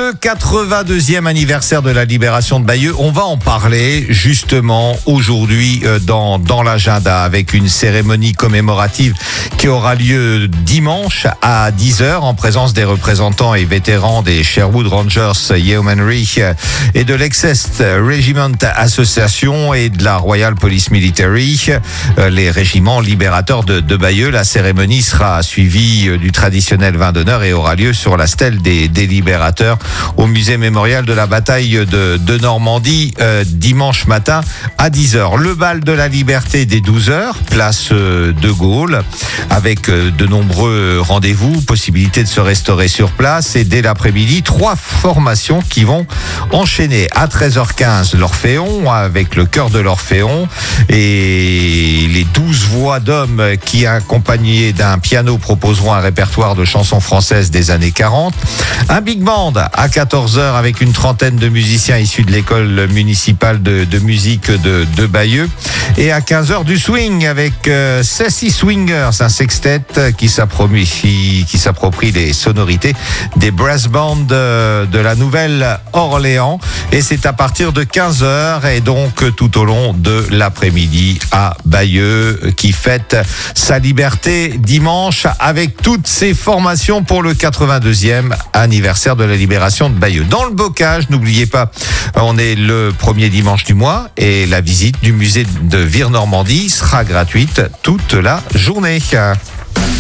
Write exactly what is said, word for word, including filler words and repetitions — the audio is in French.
Le quatre-vingt-deuxième anniversaire de la libération de Bayeux, on va en parler justement aujourd'hui dans, dans l'agenda avec une cérémonie commémorative qui aura lieu dimanche à dix heures en présence des représentants et vétérans des Sherwood Rangers Yeomanry et de l'Excess Regiment Association et de la Royal Police Military, les régiments libérateurs de, de Bayeux. La cérémonie sera suivie du traditionnel vin d'honneur et aura lieu sur la stèle des, des libérateurs au musée mémorial de la bataille de, de Normandie euh, dimanche matin à dix heures. Le bal de la liberté dès douze heures, place euh, de Gaulle, avec euh, de nombreux rendez-vous, possibilité de se restaurer sur place, et dès l'après-midi, trois formations qui vont enchaîner. À treize heures quinze, l'Orphéon, avec le chœur de l'Orphéon et les douze voix d'hommes qui, accompagnés d'un piano, proposeront un répertoire de chansons françaises des années quarante. Un big band à quatorze heures avec une trentaine de musiciens issus de l'école municipale de, de musique de, de Bayeux. Et à quinze heures du swing avec euh, Sassy Swingers, un sextet qui s'approprie, qui s'approprie les sonorités des brass bands de, de la Nouvelle-Orléans. Et c'est à partir de quinze heures et donc tout au long de l'après-midi à Bayeux qui fête sa liberté dimanche avec toutes ses formations pour le quatre-vingt-deuxième anniversaire de la libération de Bayeux. Dans le bocage, n'oubliez pas, on est le premier dimanche du mois et la visite du musée de Vire-Normandie sera gratuite toute la journée.